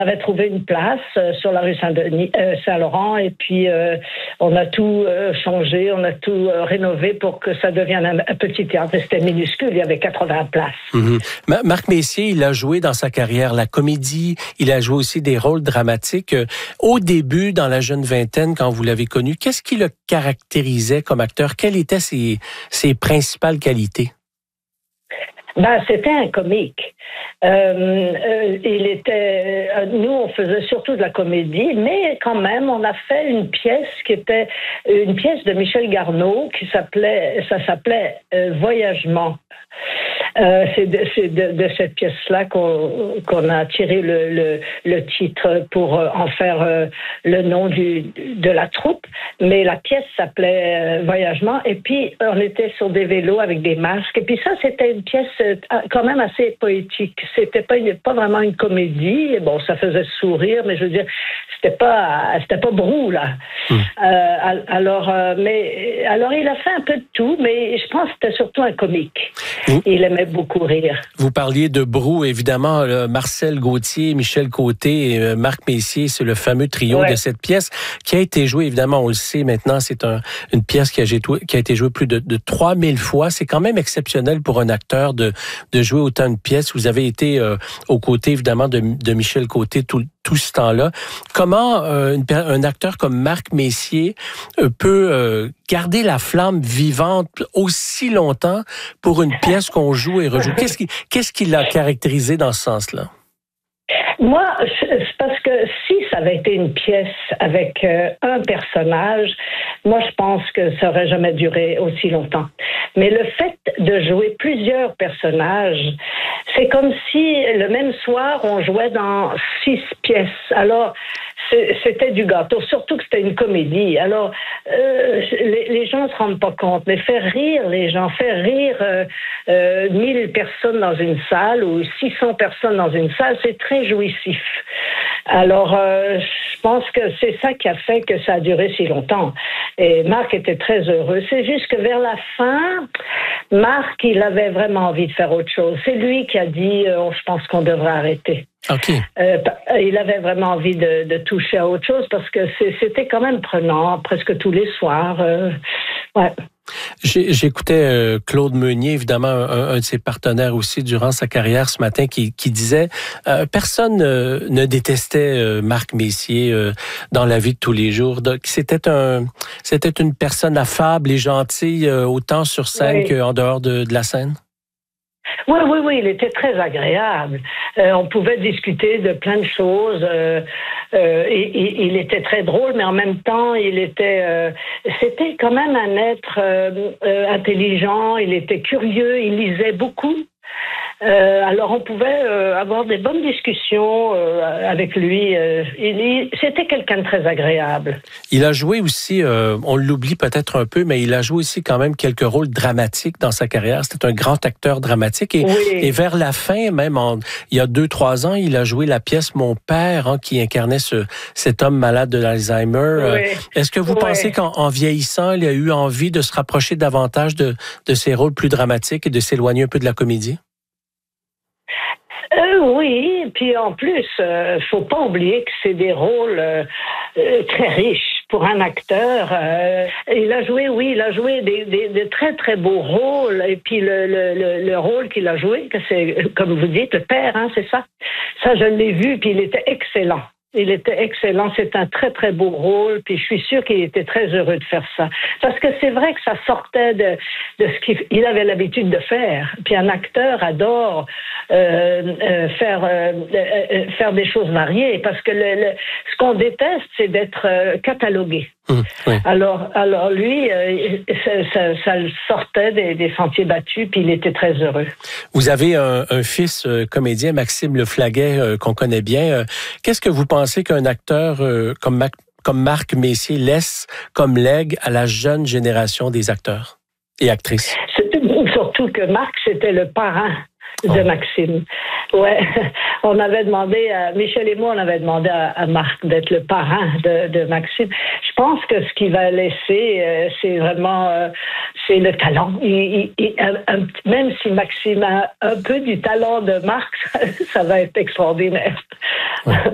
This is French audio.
avait trouvé une place sur la rue Saint-Laurent et puis on a tout changé, on a tout rénové pour que ça devienne un petit théâtre. C'était minuscule, il y avait 80 places. Mm-hmm. Marc Messier, il a joué dans sa carrière la comédie, il a joué aussi des rôles dramatiques. Au début, dans la jeune vingtaine, quand vous l'avez connu, qu'est-ce qui le caractérisait comme acteur? Quelles étaient ses principales qualités? C'était un comique. Il était. Nous, on faisait surtout de la comédie, mais quand même, on a fait une pièce qui était une pièce de Michel Garneau qui s'appelait Voyagement. C'est de cette pièce-là qu'on a tiré le titre pour en faire le nom de la troupe. Mais la pièce s'appelait Voyagement. Et puis, on était sur des vélos avec des masques. Et puis ça, c'était une pièce quand même assez poétique. C'était pas vraiment une comédie. Bon, ça faisait sourire, mais je veux dire, c'était pas Brou, là. Alors, il a fait un peu de tout, mais je pense que c'était surtout un comique. Il aimait beaucoup rire. Vous parliez de Brou, évidemment, Marcel Gauthier, Michel Côté et Marc Messier, c'est le fameux trio de cette pièce qui a été jouée, évidemment, on le sait maintenant, c'est une pièce qui a été jouée plus de 3000 fois. C'est quand même exceptionnel pour un acteur de jouer autant de pièces. Vous avez été aux côtés, évidemment, de Michel Côté tout ce temps-là. Comment un acteur comme Marc Messier peut garder la flamme vivante aussi longtemps pour une pièce qu'on joue et rejoue? Qu'est-ce qui l'a caractérisé dans ce sens-là? Moi, c'est parce que si ça avait été une pièce avec un personnage, moi, je pense que ça aurait jamais duré aussi longtemps. Mais le fait de jouer plusieurs personnages, c'est comme si le même soir, on jouait dans 6 pièces. Alors, c'était du gâteau, surtout que c'était une comédie. Alors, les gens ne se rendent pas compte, mais faire rire les gens, faire rire 1000 personnes dans une salle ou 600 personnes dans une salle, c'est très jouissif. Alors, je pense que c'est ça qui a fait que ça a duré si longtemps. Et Marc était très heureux. C'est juste que vers la fin, Marc, il avait vraiment envie de faire autre chose. C'est lui qui a dit, je pense qu'on devrait arrêter. Okay. Il avait vraiment envie de toucher à autre chose parce que c'était quand même prenant presque tous les soirs. Ouais. J'écoutais Claude Meunier, évidemment, un de ses partenaires aussi durant sa carrière ce matin, qui disait personne ne détestait Marc Messier dans la vie de tous les jours. Donc, c'était une personne affable et gentille, autant sur scène qu'en dehors de la scène. Oui, il était très agréable. On pouvait discuter de plein de choses. Il était très drôle, mais en même temps, c'était quand même un être intelligent. Il était curieux, il lisait beaucoup. Alors on pouvait avoir des bonnes discussions avec lui. C'était quelqu'un de très agréable. Il a joué aussi, on l'oublie peut-être un peu, mais il a joué aussi quand même quelques rôles dramatiques dans sa carrière. C'était un grand acteur dramatique. Et vers la fin, même il y a 2-3 ans, il a joué la pièce Mon père, qui incarnait cet homme malade de l'Alzheimer. Est-ce que vous pensez qu'en vieillissant, il a eu envie de se rapprocher davantage de ses rôles plus dramatiques et de s'éloigner un peu de la comédie? Oui, puis en plus, faut pas oublier que c'est des rôles très riches pour un acteur. Il a joué des très très beaux rôles. Et puis le rôle qu'il a joué, que c'est comme vous dites, le père, c'est ça. Ça, je l'ai vu, puis il était excellent. Il était excellent, c'est un très très beau rôle, puis je suis sûre qu'il était très heureux de faire ça. Parce que c'est vrai que ça sortait de ce qu'il avait l'habitude de faire. Puis un acteur adore faire des choses variées, parce que ce qu'on déteste, c'est d'être catalogué. Oui. Alors lui, ça le sortait des sentiers battus, puis il était très heureux. Vous avez un fils comédien, Maxime Leflaguet, qu'on connaît bien. Qu'est-ce que vous pensez qu'un acteur comme Marc Messier laisse comme legs à la jeune génération des acteurs et actrices? Surtout que Marc, c'était le parrain de Maxime. Ouais, on avait demandé Michel et moi, on avait demandé à Marc d'être le parrain de Maxime. Je pense que ce qu'il va laisser, c'est vraiment c'est le talent. Même si Maxime a un peu du talent de Marc, ça va être extraordinaire. Ouais.